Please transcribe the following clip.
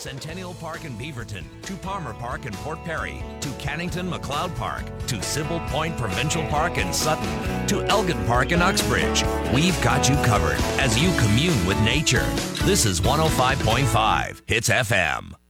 Centennial Park in Beaverton, to Palmer Park in Port Perry, to Cannington McLeod Park, to Sybil Point Provincial Park in Sutton, to Elgin Park in Uxbridge. We've got you covered as you commune with nature. This is 105.5 Hits FM.